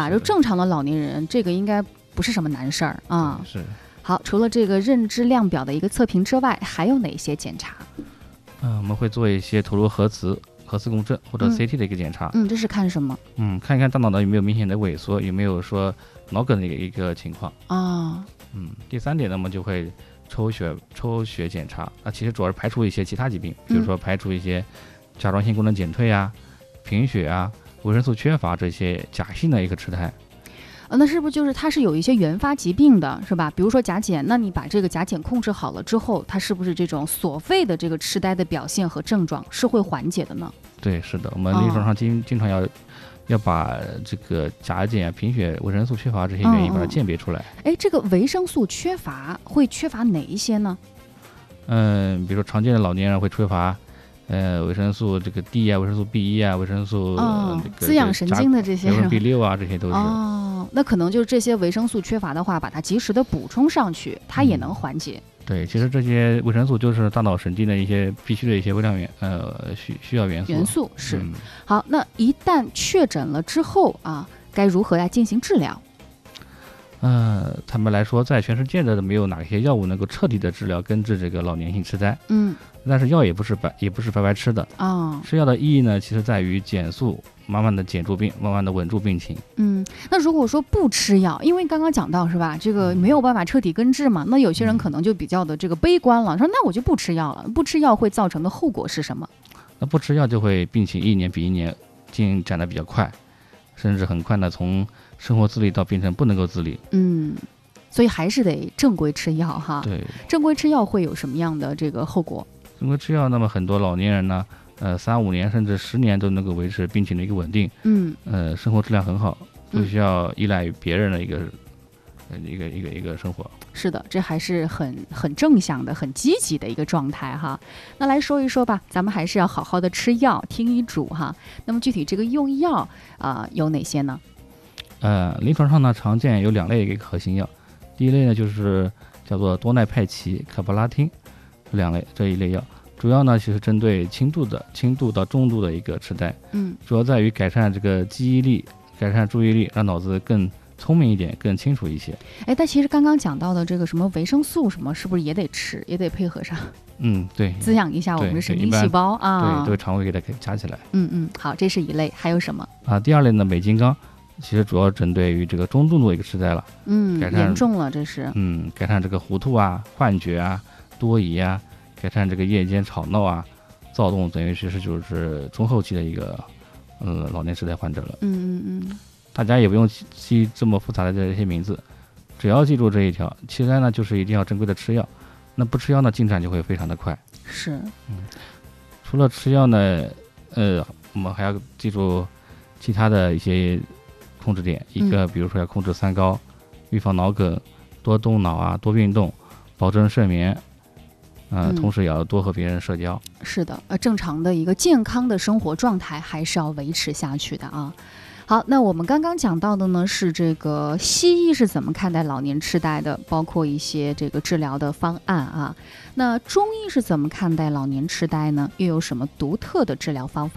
吧？就正常的老年人，这个应该不是什么难事儿啊。 是。 好，除了这个认知量表的一个测评之外，还有哪些检查？ 我们会做一些头颅核磁共振或者 CT 的一个检查。 这是看什么？ 看一看大脑的有没有明显的萎缩，有没有说脑梗的一个情况啊。 第3点呢，我们就会抽血检查，其实主要是排除一些其他疾病，比如说排除一些甲状腺功能减退啊、贫血啊、维生素缺乏这些假性的一个痴呆。 那是不是就是它是有一些原发疾病的，是吧？比如说甲减，那你把这个甲减控制好了之后，它是不是这种所谓的这个痴呆的表现和症状是会缓解的呢？ 对，是的，我们临床上经常要把这个甲减、贫血、维生素缺乏这些原因把它鉴别出来。 这个维生素缺乏会缺乏哪一些呢？ 比如说常见的老年人会缺乏维生素这个 D 啊，维生素 B1 啊，维生素滋养神经的这些， 维生素 B6啊，这些都是。 那可能就是这些维生素缺乏的话，把它及时的补充上去，它也能缓解。 对，其实这些维生素就是大脑神经的一些必须的一些微量需要元素。 是。好，那一旦确诊了之后啊，该如何来进行治疗？ 坦白来说，在全世界的没有哪些药物能够彻底的治疗根治这个老年性痴呆。但是药也不是白白吃的啊。吃药的意义呢，其实在于减速，慢慢的减住病，慢慢的稳住病情。 那如果说不吃药，因为刚刚讲到是吧，这个没有办法彻底根治嘛，那有些人可能就比较的这个悲观了，说那我就不吃药了。不吃药会造成的后果是什么？ 那不吃药就会病情一年比一年进展的比较快，甚至很快的从生活自理到变成不能够自理。 所以还是得正规吃药哈。 对， 正规吃药会有什么样的这个后果？ 正规吃药，那么很多老年人呢，3-5年甚至10年都能够维持病情的一个稳定。生活质量很好，不需要依赖于别人的一个生活。 是的，这还是很正向的、很积极的一个状态哈。那来说一说吧，咱们还是要好好的吃药，听医嘱哈。那么具体这个用药有哪些呢？ 临床上呢常见有2类一个核心药，第一类呢就是叫做多奈哌奇、卡巴拉汀这一类药，主要呢其实针对轻度到中度的一个痴呆。主要在于改善这个记忆力，改善注意力，让脑子更聪明一点，更清楚一些。 但其实刚刚讲到的这个什么维生素什么，是不是也得吃，也得配合上？ 对， 滋养一下我们的神经细胞啊。 对，都肠胃给它加起来。 好，这是一类，还有什么第2类呢？美金刚，其实主要针对于这个中度的一个痴呆了。 严重了，这是。 改善这个糊涂啊、幻觉啊、多疑啊，改善这个夜间吵闹啊、躁动，等于就是中后期的一个老年痴呆患者了。大家也不用记这么复杂的这些名字，只要记住这一条，痴呆呢就是一定要正规的吃药，那不吃药呢进展就会非常的快。 是。 除了吃药呢，我们还要记住其他的一些控制点，一个比如说要控制3高，预防脑梗，多动脑啊，多运动，保证睡眠。同时也要多和别人社交。是的， 正常的一个健康的生活状态还是要维持下去的啊。好，那我们刚刚讲到的呢是这个西医是怎么看待老年痴呆的，包括一些这个治疗的方案啊。那中医是怎么看待老年痴呆呢？又有什么独特的治疗方法？